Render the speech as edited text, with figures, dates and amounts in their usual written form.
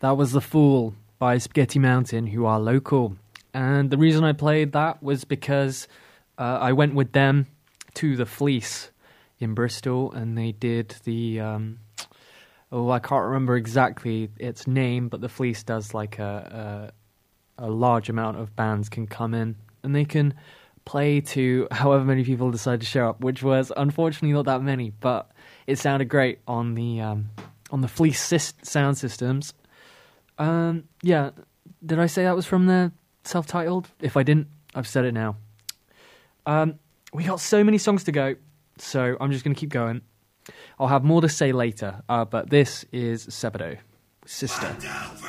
That was The Fool by Spaghetti Mountain, who are local. And the reason I played that was because I went with them to the Fleece in Bristol, and they did the... I can't remember exactly its name, but the Fleece does like a large amount of bands can come in, and they can play to however many people decide to show up, which was unfortunately not that many, but it sounded great on the Fleece sound systems. Yeah, did I say that was from the self-titled? If I didn't, I've said it now. We got so many songs to go, so I'm just going to keep going. I'll have more to say later, but this is Sebadoh, Sister.